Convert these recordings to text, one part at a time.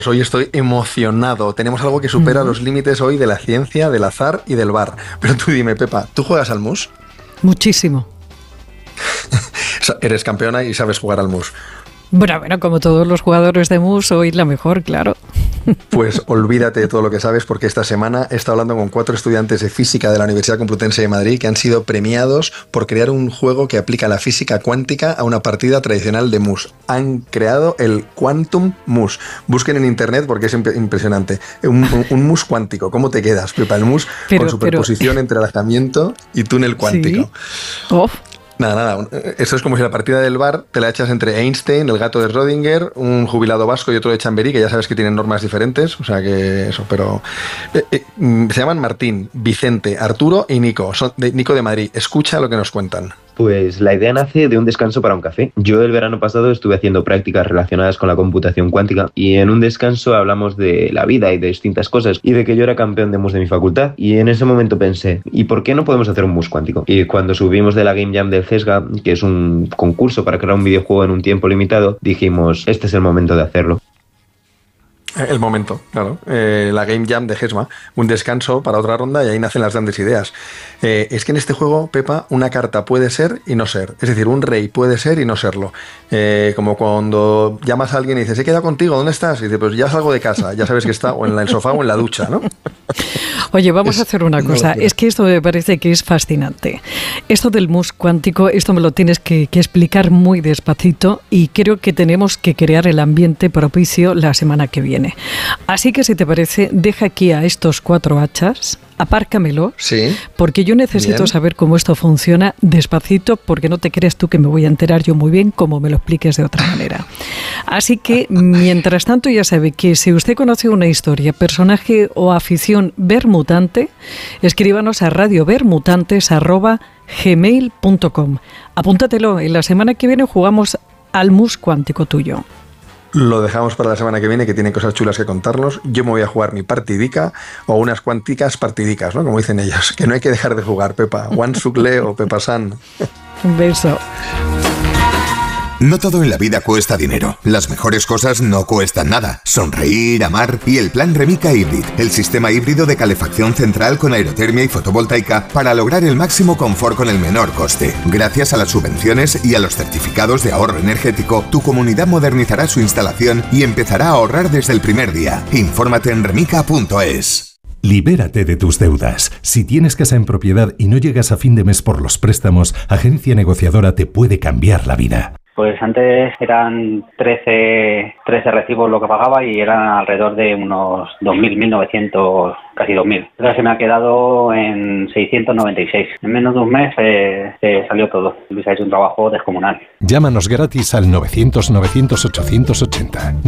Hoy estoy emocionado. Tenemos algo que supera los límites hoy de la ciencia, del azar y del bar. Pero tú dime, Pepa, ¿tú juegas al mus? Muchísimo. Eres campeona y sabes jugar al mus. Bueno, como todos los jugadores de mus, soy la mejor, claro. Pues olvídate de todo lo que sabes, porque esta semana he estado hablando con 4 estudiantes de física de la Universidad Complutense de Madrid que han sido premiados por crear un juego que aplica la física cuántica a una partida tradicional de mus. Han creado el Quantum Mus. Busquen en internet porque es impresionante. Un mus cuántico. ¿Cómo te quedas, Pepa? El mus con superposición entre alejamiento y túnel cuántico. ¿Sí? Oh. Nada. Esto es como si la partida del bar te la echas entre Einstein, el gato de Schrödinger, un jubilado vasco y otro de Chamberí, que ya sabes que tienen normas diferentes. O sea que eso, pero... se llaman Martín, Vicente, Arturo y Nico. Son Nico de Madrid. Escucha lo que nos cuentan. Pues la idea nace de un descanso para un café. Yo el verano pasado estuve haciendo prácticas relacionadas con la computación cuántica y en un descanso hablamos de la vida y de distintas cosas y de que yo era campeón de mus de mi facultad y en ese momento pensé, ¿y por qué no podemos hacer un mus cuántico? Y cuando subimos de la Game Jam del CESGA, que es un concurso para crear un videojuego en un tiempo limitado, dijimos, este es el momento de hacerlo. El momento, claro. La Game Jam de GESMA, un descanso para otra ronda y ahí nacen las grandes ideas. Es que en este juego, Pepa, una carta puede ser y no ser. Es decir, un rey puede ser y no serlo. Como cuando llamas a alguien y dices, he quedado contigo, ¿dónde estás? Y dices, pues ya salgo de casa, ya sabes que está o en el sofá o en la ducha, ¿no? Oye, vamos a hacer una cosa. Es que esto me parece que es fascinante. Esto del mus cuántico, esto me lo tienes que explicar muy despacito y creo que tenemos que crear el ambiente propicio la semana que viene. Así que si te parece, deja aquí a estos 4 hachas, apárcamelos, sí, porque yo necesito saber cómo esto funciona despacito, porque no te creas tú que me voy a enterar yo muy bien como me lo expliques de otra manera. Así que, mientras tanto, ya sabe que si usted conoce una historia, personaje o afición vermutante, escríbanos a radiovermutantes@gmail.com. Apúntatelo, en la semana que viene jugamos al mus cuántico tuyo. Lo dejamos para la semana que viene, que tiene cosas chulas que contarnos. Yo me voy a jugar mi partidica o unas cuánticas partidicas, ¿no? Como dicen ellos. Que no hay que dejar de jugar, Pepa. One Sucle o Pepa San. Un beso. No todo en la vida cuesta dinero. Las mejores cosas no cuestan nada. Sonreír, amar y el plan Remica Hybrid, el sistema híbrido de calefacción central con aerotermia y fotovoltaica para lograr el máximo confort con el menor coste. Gracias a las subvenciones y a los certificados de ahorro energético, tu comunidad modernizará su instalación y empezará a ahorrar desde el primer día. Infórmate en remica.es. Libérate de tus deudas. Si tienes casa en propiedad y no llegas a fin de mes por los préstamos, Agencia Negociadora te puede cambiar la vida. Pues antes eran 13 recibos lo que pagaba y eran alrededor de unos 2.000, 1.900, casi 2.000. Ahora se me ha quedado en 696. En menos de un mes se salió todo. Luis ha hecho un trabajo descomunal. Llámanos gratis al 900-900-880,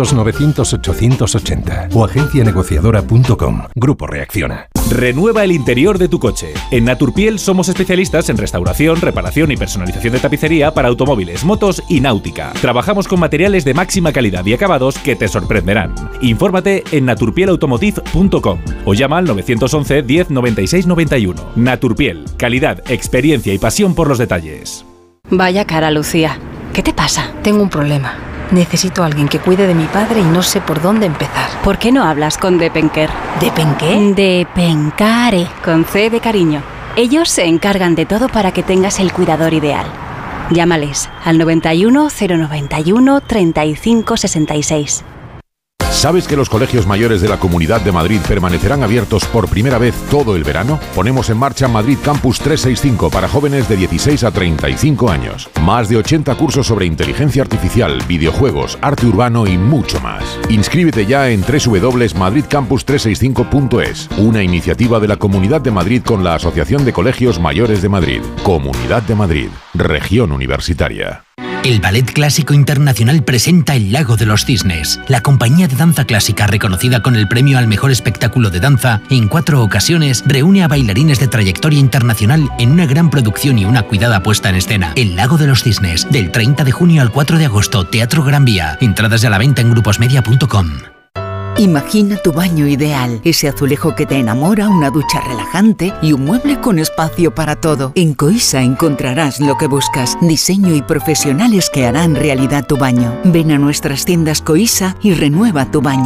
900-900-880 o agencianegociadora.com. Grupo Reacciona. Renueva el interior de tu coche. En Naturpiel somos especialistas en restauración, reparación y personalización de tapicería para automóviles, motos y náutica. Trabajamos con materiales de máxima calidad y acabados que te sorprenderán. Infórmate en naturpielautomotive.com o llama al 911 10 96 91. Naturpiel, calidad, experiencia y pasión por los detalles. Vaya cara, Lucía. ¿Qué te pasa? Tengo un problema. Necesito a alguien que cuide de mi padre y no sé por dónde empezar. ¿Por qué no hablas con Depenker? ¿Depenqué? Depencare, con C de cariño. Ellos se encargan de todo para que tengas el cuidador ideal. Llámales al 91 091 35 66. ¿Sabes que los colegios mayores de la Comunidad de Madrid permanecerán abiertos por primera vez todo el verano? Ponemos en marcha Madrid Campus 365 para jóvenes de 16 a 35 años. Más de 80 cursos sobre inteligencia artificial, videojuegos, arte urbano y mucho más. Inscríbete ya en www.madridcampus365.es, una iniciativa de la Comunidad de Madrid con la Asociación de Colegios Mayores de Madrid. Comunidad de Madrid, región universitaria. El Ballet Clásico Internacional presenta El Lago de los Cisnes. La compañía de danza clásica, reconocida con el premio al mejor espectáculo de danza, en 4 ocasiones reúne a bailarines de trayectoria internacional en una gran producción y una cuidada puesta en escena. El Lago de los Cisnes, del 30 de junio al 4 de agosto, Teatro Gran Vía. Entradas a la venta en gruposmedia.com. Imagina tu baño ideal, ese azulejo que te enamora, una ducha relajante y un mueble con espacio para todo. En Coisa encontrarás lo que buscas, diseño y profesionales que harán realidad tu baño. Ven a nuestras tiendas Coisa y renueva tu baño.